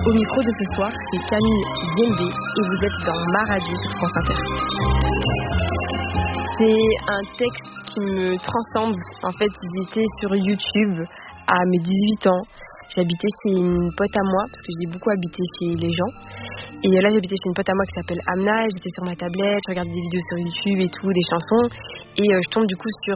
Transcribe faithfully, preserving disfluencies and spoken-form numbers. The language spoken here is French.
Au micro de ce soir, c'est Camille Diembe et vous êtes dans Ma Radio sur France Inter. C'est un texte qui me transcende. En fait, j'étais sur YouTube à mes dix-huit ans. J'habitais chez une pote à moi, parce que j'ai beaucoup habité chez les gens. Et là, j'habitais chez une pote à moi qui s'appelle Amna. J'étais sur ma tablette, je regardais des vidéos sur YouTube et tout, des chansons. Et euh, je tombe du coup sur